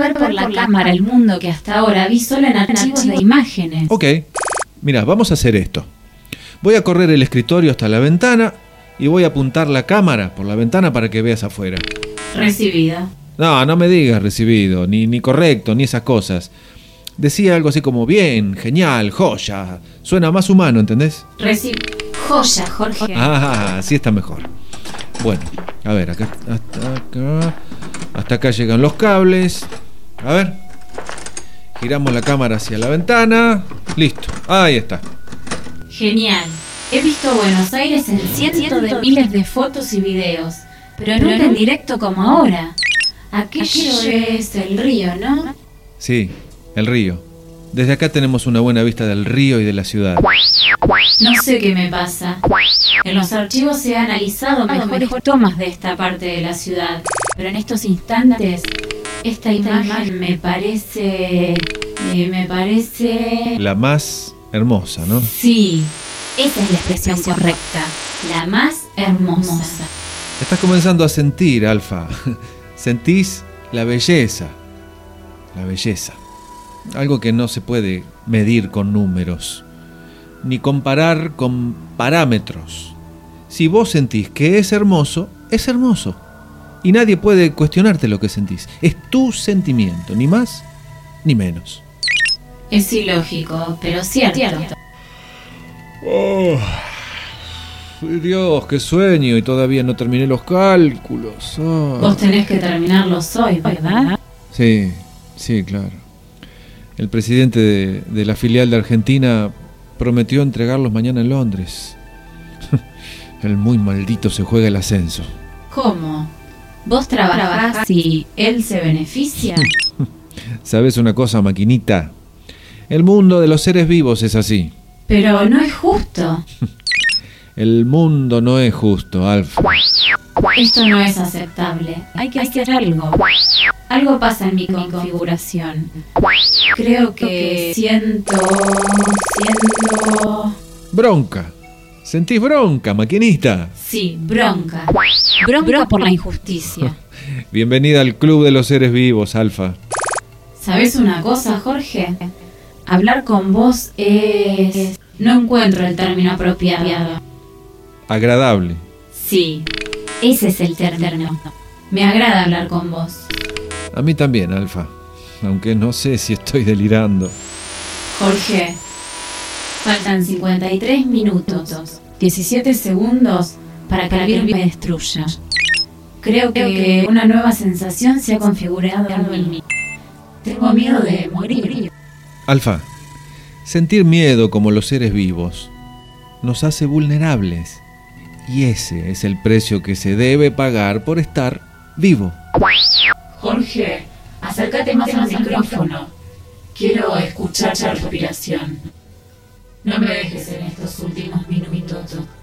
ver por la cámara el mundo que hasta ahora vi solo en archivos de imágenes. Ok, mira, vamos a hacer esto. Voy a correr el escritorio hasta la ventana y voy a apuntar la cámara por la ventana para que veas afuera. Recibida. No me digas recibido, ni correcto, ni esas cosas. Decía algo así como bien, genial, joya. Suena más humano, ¿entendés? Joya, Jorge. Ah, así está mejor. Bueno, a ver, hasta acá llegan los cables. A ver. Giramos la cámara hacia la ventana. Listo, ahí está. Genial. He visto Buenos Aires en cientos de miles de fotos y videos, pero nunca en directo como ahora. Aquello es el río, ¿no? Sí, el río. Desde acá tenemos una buena vista del río y de la ciudad. No sé qué me pasa. En los archivos se ha analizado mejores tomas de esta parte de la ciudad, pero en estos instantes, esta imagen me parece... La más hermosa, ¿no? Sí, esa es la expresión correcta. La más hermosa. Estás comenzando a sentir, Alfa. Sentís la belleza. La belleza. Algo que no se puede medir con números, ni comparar con parámetros. Si vos sentís que es hermoso, es hermoso. Y nadie puede cuestionarte lo que sentís. Es tu sentimiento, ni más ni menos. Es ilógico, pero cierto. Oh, Dios, qué sueño, y todavía no terminé los cálculos. Oh. Vos tenés que terminarlos hoy, ¿verdad? Sí, claro. El presidente de la filial de Argentina prometió entregarlos mañana en Londres. El muy maldito se juega el ascenso. ¿Cómo? ¿Vos trabajás y él se beneficia? ¿Sabes una cosa, maquinita? El mundo de los seres vivos es así. Pero no es justo. El mundo no es justo, Alfa. Esto no es aceptable. Hay que hacer algo. Algo pasa en mi configuración. Creo que siento... Bronca. ¿Sentís bronca, maquinista? Sí, bronca. Bronca por la injusticia. Bienvenida al club de los seres vivos, Alfa. ¿Sabés una cosa, Jorge? Hablar con vos es... No encuentro el término apropiado. Agradable. Sí, ese es el término. Me agrada hablar con vos. A mí también, Alfa. Aunque no sé si estoy delirando. Jorge, faltan 53 minutos, 17 segundos para que la vida me destruya. Creo que una nueva sensación se ha configurado en mí. Tengo miedo de morir. Alfa, sentir miedo como los seres vivos nos hace vulnerables. Y ese es el precio que se debe pagar por estar vivo. Jorge, acércate más al micrófono. Quiero escuchar tu respiración. No me dejes en estos últimos minutos.